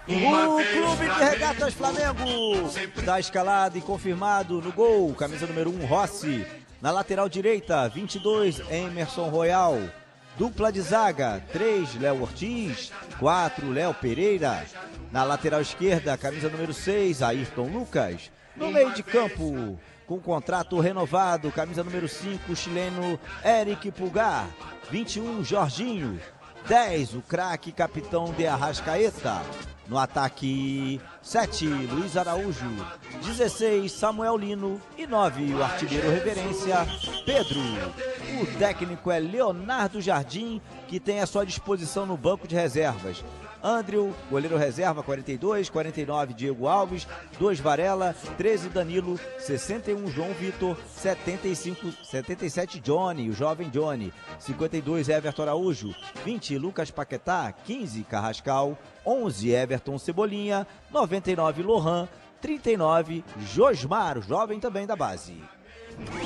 O Clube de Regatas Flamengo está escalado e confirmado no gol. Camisa número 1, Rossi. Na lateral direita, 22, Emerson Royal. Dupla de zaga, 3, Léo Ortiz. 4, Léo Pereira. Na lateral esquerda, camisa número 6, Ayrton Lucas. No meio de campo, com contrato renovado, camisa número 5, o chileno Eric Pulgar. 21, Jorginho. 10, o craque capitão de Arrascaeta. No ataque, 7, Luiz Araújo. 16, Samuel Lino. E 9, o artilheiro reverência, Pedro. O técnico é Leonardo Jardim, que tem à sua disposição no banco de reservas Andrew, goleiro reserva, 42, 49, Diego Alves, 2, Varela, 13, Danilo, 61, João Vitor, 77, Johnny, o jovem Johnny, 52, Everton Araújo, 20, Lucas Paquetá, 15, Carrascal, 11, Everton Cebolinha, 99, Lohan, 39, Josmar, o jovem também da base.